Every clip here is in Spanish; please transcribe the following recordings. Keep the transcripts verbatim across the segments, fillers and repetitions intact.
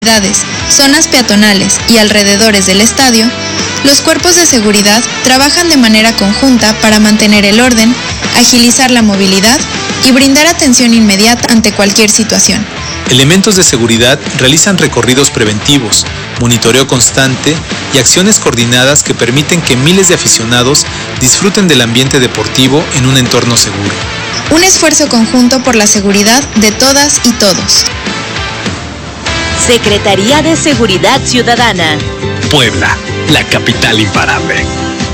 zonas peatonales y alrededores del estadio, los cuerpos de seguridad trabajan de manera conjunta para mantener el orden, agilizar la movilidad y brindar atención inmediata ante cualquier situación. Elementos de seguridad realizan recorridos preventivos, monitoreo constante y acciones coordinadas que permiten que miles de aficionados disfruten del ambiente deportivo en un entorno seguro. Un esfuerzo conjunto por la seguridad de todas y todos. Secretaría de Seguridad Ciudadana. Puebla, la capital imparable.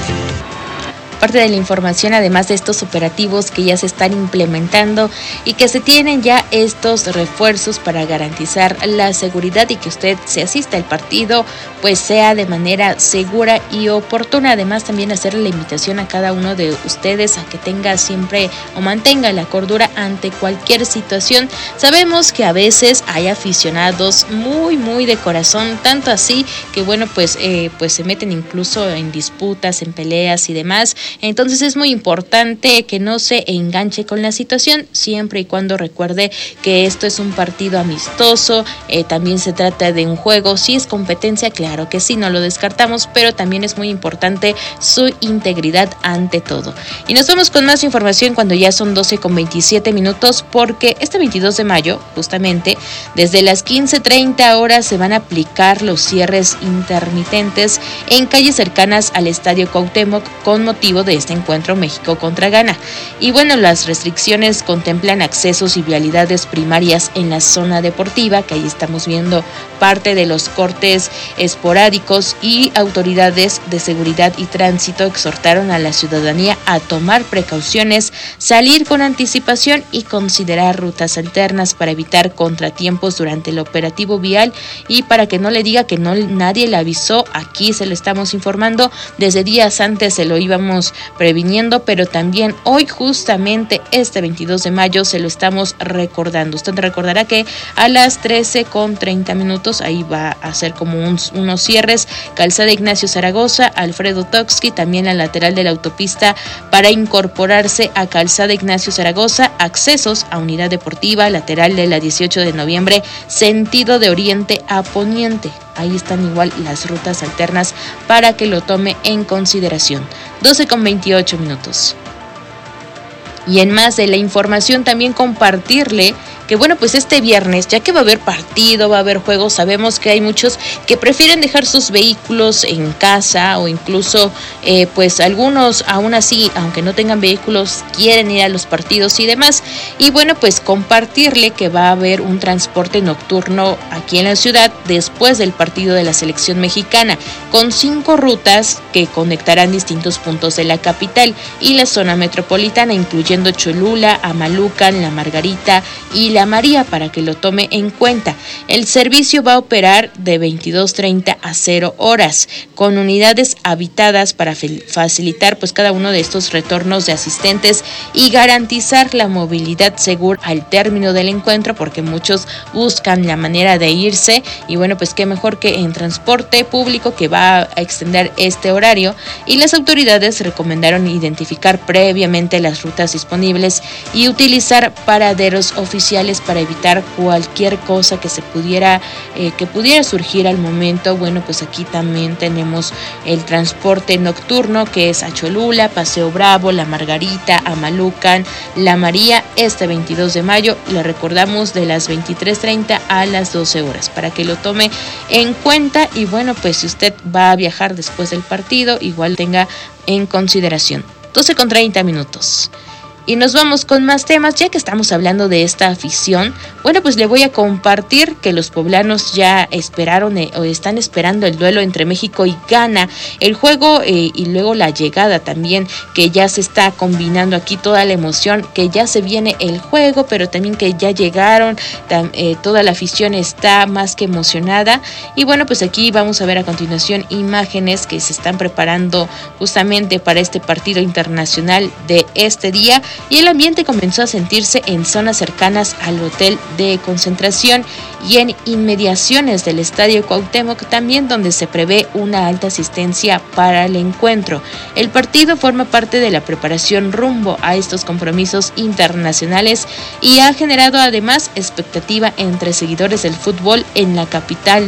Parte de la información, además de estos operativos que ya se están implementando y que se tienen ya estos refuerzos para garantizar la seguridad y que usted se asista al partido, pues sea de manera segura y oportuna. Además, también hacerle la invitación a cada uno de ustedes a que tenga siempre o mantenga la cordura ante cualquier situación. Sabemos que a veces hay aficionados muy, muy de corazón, tanto así que bueno, pues, eh, pues se meten incluso en disputas, en peleas y demás. Entonces es muy importante que no se enganche con la situación, siempre y cuando recuerde que esto es un partido amistoso, eh, también se trata de un juego. Si es competencia, claro que sí, no lo descartamos, pero también es muy importante su integridad ante todo. Y nos vamos con más información cuando ya son doce con veintisiete minutos, porque este veintidós de mayo, justamente, desde las quince treinta horas se van a aplicar los cierres intermitentes en calles cercanas al Estadio Cuauhtémoc con motivo de este encuentro México contra Ghana. Y bueno, las restricciones contemplan accesos y vialidades primarias en la zona deportiva, que ahí estamos viendo parte de los cortes esporádicos, y autoridades de seguridad y tránsito exhortaron a la ciudadanía a tomar precauciones, salir con anticipación y considerar rutas alternas para evitar contratiempos durante el operativo vial. Y para que no le diga que no nadie le avisó, aquí se lo estamos informando, desde días antes se lo íbamos previniendo, pero también hoy, justamente este veintidós de mayo, se lo estamos recordando. Usted recordará que a las trece con treinta minutos ahí va a hacer como un, unos cierres, calzada Ignacio Zaragoza, Alfredo Toxtli, también la lateral de la autopista para incorporarse a calzada Ignacio Zaragoza, accesos a unidad deportiva, lateral de la dieciocho de noviembre, sentido de oriente a poniente. Ahí están igual las rutas alternas para que lo tome en consideración. doce con veintiocho minutos. Y en más de la información, también compartirle que bueno, pues este viernes, ya que va a haber partido, va a haber juegos, sabemos que hay muchos que prefieren dejar sus vehículos en casa, o incluso eh, pues algunos aún así, aunque no tengan vehículos, quieren ir a los partidos y demás. Y bueno, pues compartirle que va a haber un transporte nocturno aquí en la ciudad después del partido de la selección mexicana, con cinco rutas que conectarán distintos puntos de la capital y la zona metropolitana, incluyendo Cholula, Amalucan, La Margarita y La María, para que lo tome en cuenta. El servicio va a operar de veintidós treinta a cero horas, con unidades habitadas para facilitar pues cada uno de estos retornos de asistentes y garantizar la movilidad segura al término del encuentro, porque muchos buscan la manera de irse, y bueno, pues qué mejor que en transporte público, que va a extender este horario. Y las autoridades recomendaron identificar previamente las rutas disponibles y utilizar paraderos oficiales para evitar cualquier cosa que se pudiera eh, que pudiera surgir al momento. Bueno, pues aquí también tenemos el transporte nocturno, que es a Cholula, Paseo Bravo, La Margarita, Amalucan, La María, este veintidós de mayo, le recordamos, de las veintitrés treinta a las doce horas, para que lo tome en cuenta. Y bueno, pues si usted va a viajar después del partido, igual tenga en consideración. doce con treinta minutos. Y nos vamos con más temas, ya que estamos hablando de esta afición. Bueno, pues le voy a compartir que los poblanos ya esperaron eh, o están esperando el duelo entre México y Ghana, el juego eh, y luego la llegada también, que ya se está combinando aquí toda la emoción, que ya se viene el juego, pero también que ya llegaron, tam, eh, toda la afición está más que emocionada. Y bueno, pues aquí vamos a ver a continuación imágenes que se están preparando justamente para este partido internacional de este día. y el ambiente comenzó a sentirse en zonas cercanas al hotel de concentración y en inmediaciones del Estadio Cuauhtémoc, también donde se prevé una alta asistencia para el encuentro. El partido forma parte de la preparación rumbo a estos compromisos internacionales y ha generado además expectativa entre seguidores del fútbol en la capital